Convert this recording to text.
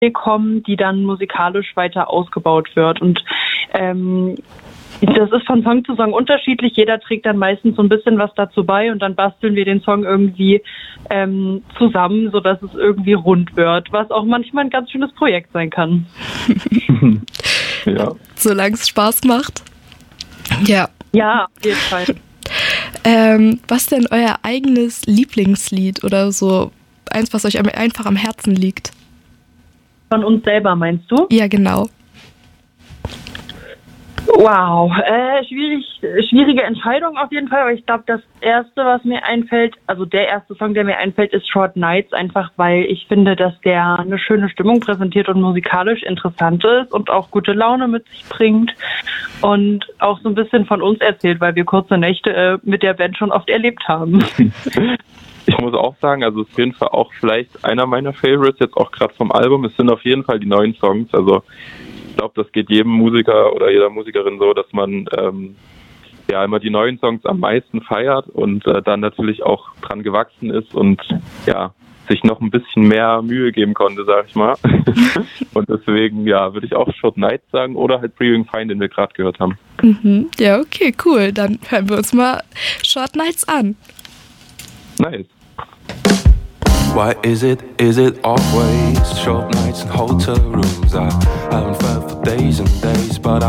kommen, die dann musikalisch weiter ausgebaut wird. Und das ist von Song zu Song unterschiedlich. Jeder trägt dann meistens so ein bisschen was dazu bei und dann basteln wir den Song irgendwie zusammen, sodass es irgendwie rund wird, was auch manchmal ein ganz schönes Projekt sein kann. Ja. Solange es Spaß macht. Ja. Ja, auf jeden Fall. Was denn euer eigenes Lieblingslied oder so eins, was euch einfach am Herzen liegt? Von uns selber, meinst du? Ja, genau. Wow, schwierige Entscheidung auf jeden Fall, aber ich glaube, das erste, was mir einfällt, also der erste Song, der mir einfällt, ist Short Nights, einfach weil ich finde, dass der eine schöne Stimmung präsentiert und musikalisch interessant ist und auch gute Laune mit sich bringt und auch so ein bisschen von uns erzählt, weil wir kurze Nächte mit der Band schon oft erlebt haben. Ich muss auch sagen, also es ist auf jeden Fall auch vielleicht einer meiner Favorites, jetzt auch gerade vom Album. Es sind auf jeden Fall die neuen Songs, also ich glaube, das geht jedem Musiker oder jeder Musikerin so, dass man immer die neuen Songs am meisten feiert und dann natürlich auch dran gewachsen ist und ja, sich noch ein bisschen mehr Mühe geben konnte, sag ich mal. Und deswegen, ja, würde ich auch Short Nights sagen oder halt Breathing Fine, den wir gerade gehört haben. Mhm. Ja, okay, cool. Dann hören wir uns mal Short Nights an. Nice. Why is it always short nights and hotel rooms? I haven't felt for days and days, but